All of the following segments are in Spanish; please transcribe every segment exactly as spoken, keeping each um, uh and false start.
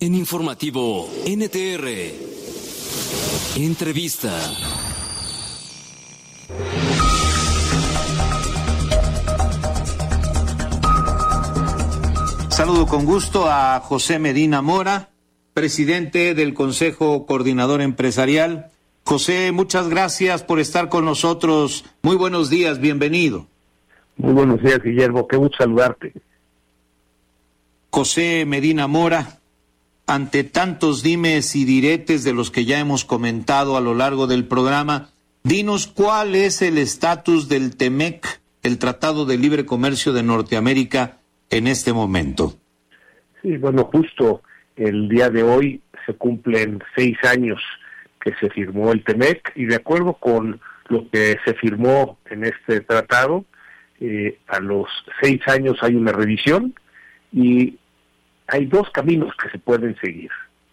En Informativo N T R. Entrevista. Saludo con gusto a José Medina Mora, presidente del Consejo Coordinador Empresarial. José, muchas gracias por estar con nosotros. Muy buenos días, bienvenido. Muy buenos días, Guillermo, qué gusto saludarte. José Medina Mora, ante tantos dimes y diretes de los que ya hemos comentado a lo largo del programa, dinos cuál es el estatus del T M E C, el Tratado de Libre Comercio de Norteamérica, en este momento. Sí, bueno, justo el día de hoy se cumplen seis años que se firmó el T M E C y de acuerdo con lo que se firmó en este tratado, eh, a los seis años hay una revisión y hay dos caminos que se pueden seguir.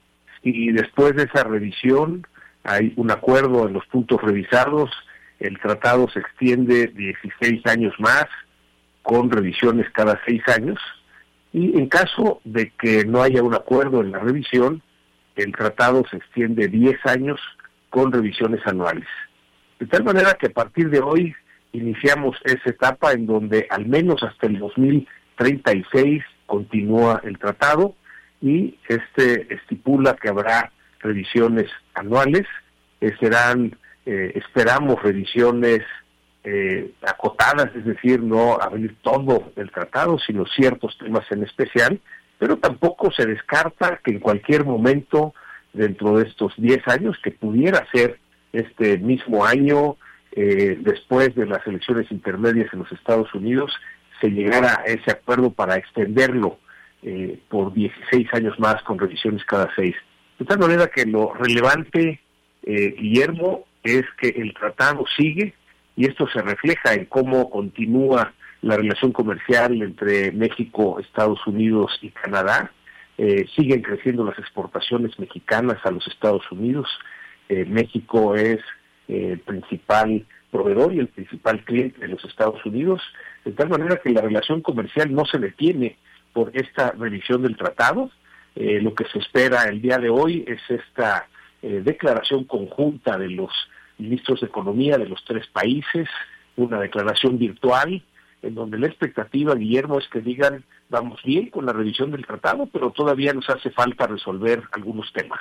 Y después de esa revisión hay un acuerdo en los puntos revisados, el tratado se extiende dieciséis años más, con revisiones cada seis años, y en caso de que no haya un acuerdo en la revisión, el tratado se extiende diez años con revisiones anuales. De tal manera que a partir de hoy iniciamos esa etapa en donde al menos hasta el dos mil treinta y seis continúa el tratado y este estipula que habrá revisiones anuales, que serán, eh, esperamos, revisiones Eh, acotadas, es decir, no abrir todo el tratado, sino ciertos temas en especial, pero tampoco se descarta que en cualquier momento, dentro de estos diez años, que pudiera ser este mismo año, eh, después de las elecciones intermedias en los Estados Unidos, se llegara a ese acuerdo para extenderlo eh, por dieciséis años más con revisiones cada seis. De tal manera que lo relevante, eh, Guillermo, es que el tratado sigue, y esto se refleja en cómo continúa la relación comercial entre México, Estados Unidos y Canadá. Eh, siguen creciendo las exportaciones mexicanas a los Estados Unidos. Eh, México es eh, el principal proveedor y el principal cliente de los Estados Unidos, de tal manera que la relación comercial no se detiene por esta revisión del tratado. Eh, lo que se espera el día de hoy es esta eh, declaración conjunta de los ministros de Economía de los tres países, una declaración virtual, en donde la expectativa, Guillermo, es que digan, vamos bien con la revisión del tratado, pero todavía nos hace falta resolver algunos temas.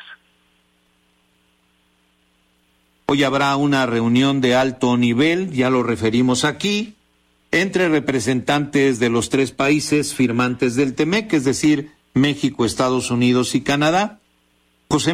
Hoy habrá una reunión de alto nivel, ya lo referimos aquí, entre representantes de los tres países firmantes del T M E C, es decir, México, Estados Unidos y Canadá.